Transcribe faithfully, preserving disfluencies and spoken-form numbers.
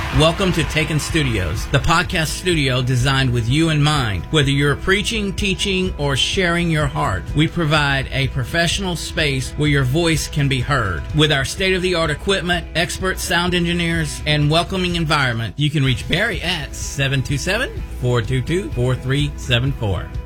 Welcome to Taken Studios, the podcast studio designed with you in mind. Whether you're preaching, teaching, or sharing your heart, we provide a professional space where your voice can be heard. With our state-of-the-art equipment, expert sound engineers, and welcoming environment, you can reach Barry at seven two seven, four two two, four three seven four.